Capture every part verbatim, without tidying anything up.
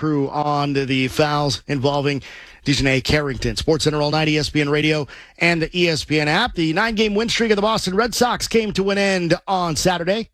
crew on the fouls involving Dejanay Carrington. SportsCenter all night, E S P N Radio, and the E S P N app. The nine-game win streak of the Boston Red Sox came to an end on Saturday.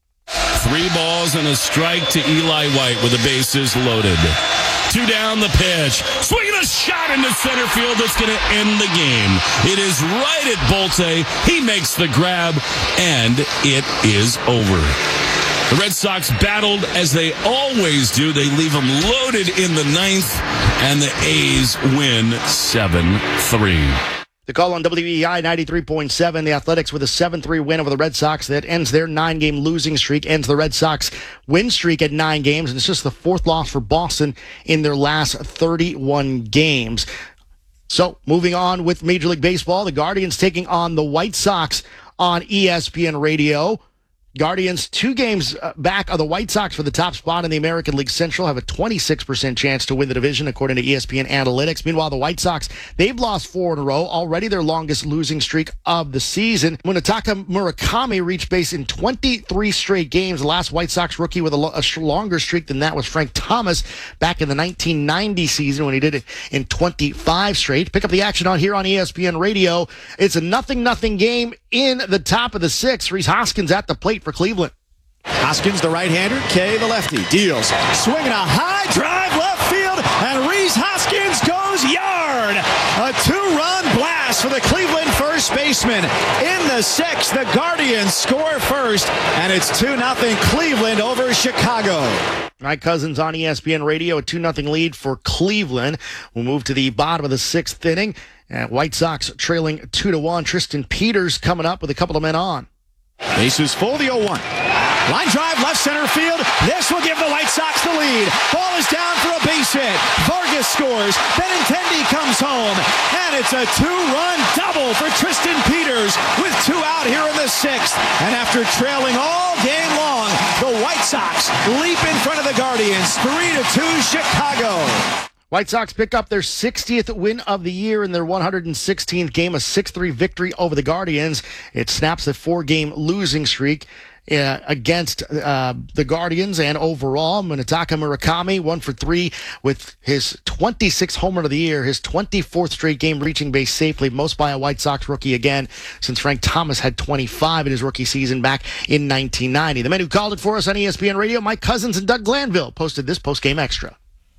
Three balls and a strike to Eli White with the bases loaded. Two down the pitch. Swinging a shot into center field that's going to end the game. It is right at Bolte. He makes the grab, and it is over. The Red Sox battled as they always do. They leave them loaded in the ninth, and the A's win seven three. The call on W E I ninety-three point seven. The Athletics with a seven three win over the Red Sox that ends their nine-game losing streak, ends the Red Sox win streak at nine games, and it's just the fourth loss for Boston in their last thirty-one games. So, moving on with Major League Baseball, the Guardians taking on the White Sox on E S P N Radio. Guardians, two games back of the White Sox for the top spot in the American League Central, have a twenty-six percent chance to win the division, according to E S P N Analytics. Meanwhile, the White Sox, they've lost four in a row, already their longest losing streak of the season. Munetaka Murakami reached base in twenty-three straight games. The last White Sox rookie with a, lo- a longer streak than that was Frank Thomas back in the nineteen ninety season when he did it in twenty-five straight. Pick up the action on here on E S P N Radio. It's a nothing-nothing game in the top of the sixth. Rhys Hoskins at the plate for Cleveland. Hoskins, the right-hander, Kay, the lefty, deals. Swinging a high drive left field, and Rhys Hoskins goes yard. A two-run blast for the Cleveland first baseman. In the sixth, the Guardians score first, and it's two nothing Cleveland over Chicago. Mike Cousins on E S P N Radio, a two nothing lead for Cleveland. We'll move to the bottom of the sixth inning. And White Sox trailing two to one. Tristan Peters coming up with a couple of men on. Bases full, the oh one. Line drive, left center field. This will give the White Sox the lead. Ball is down for a base hit. Vargas scores. Benintendi comes home. And it's a two-run double for Tristan Peters with two out here in the sixth. And after trailing all game long, the White Sox leap in front of the Guardians. three to two Chicago. White Sox pick up their sixtieth win of the year in their one hundred sixteenth game, a six three victory over the Guardians. It snaps a four-game losing streak uh, against uh, the Guardians, and overall, Munetaka Murakami, one for three with his twenty-sixth homer of the year, his twenty-fourth straight game reaching base safely, most by a White Sox rookie again since Frank Thomas had twenty-five in his rookie season back in nineteen ninety. The men who called it for us on E S P N Radio, Mike Cousins and Doug Glanville, posted this post-game extra.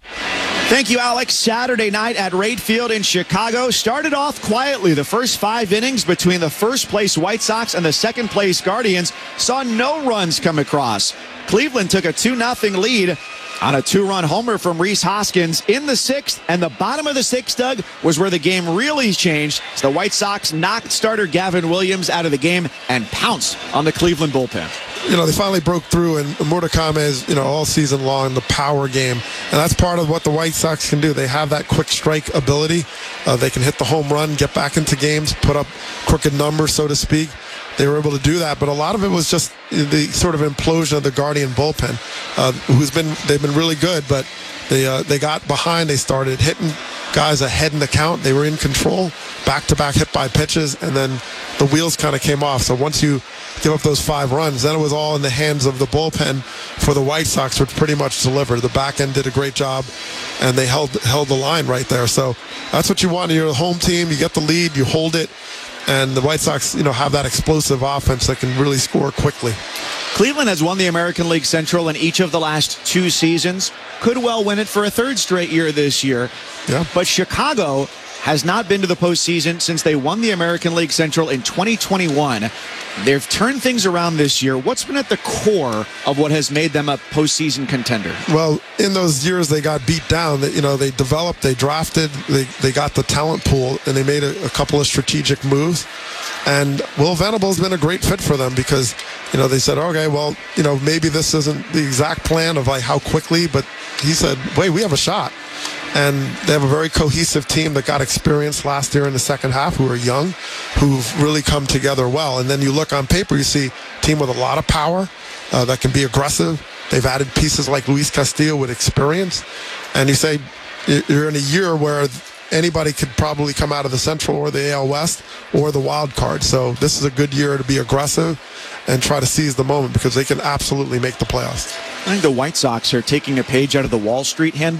Thank you, Alex. Saturday night at Wright Field in Chicago started off quietly. The first five innings between the first-place White Sox and the second-place Guardians saw no runs come across. Cleveland took a two nothing lead on a two-run homer from Rhys Hoskins in the sixth, and the bottom of the sixth, Doug, was where the game really changed. The White Sox knocked starter Gavin Williams out of the game and pounced on the Cleveland bullpen. You know, they finally broke through, and Murakami is, you know, all season long, the power game. And that's part of what the White Sox can do. They have that quick strike ability. Uh, they can hit the home run, get back into games, put up crooked numbers, so to speak. They were able to do that, but a lot of it was just the sort of implosion of the Guardian bullpen, uh, who's been, they've been really good, but they uh, they got behind. They started hitting guys ahead in the count. They were in control, back-to-back hit by pitches, and then the wheels kind of came off. So once you give up those five runs, then it was all in the hands of the bullpen for the White Sox, which pretty much delivered. The back end did a great job, and they held held the line right there. So that's what you want. You're a home team. You get the lead. You hold it. And the White Sox, you know, have that explosive offense that can really score quickly. Cleveland has won the American League Central in each of the last two seasons. Could well win it for a third straight year this year. Yeah. But Chicago has not been to the postseason since they won the American League Central in twenty twenty-one. They've turned things around this year. What's been at the core of what has made them a postseason contender? Well, in those years they got beat down. They, you know, they developed, they drafted, they, they got the talent pool, and they made a, a couple of strategic moves. And Will Venable's been a great fit for them because, you know, they said, okay, well, you know, maybe this isn't the exact plan of like how quickly, but he said, wait, we have a shot. And they have a very cohesive team that got experience last year in the second half, who are young, who've really come together well. And then you look on paper, you see a team with a lot of power uh, that can be aggressive. They've added pieces like Luis Castillo with experience. And you say you're in a year where anybody could probably come out of the Central or the A L West or the wild card. So this is a good year to be aggressive and try to seize the moment because they can absolutely make the playoffs. I think the White Sox are taking a page out of the Wall Street handbook.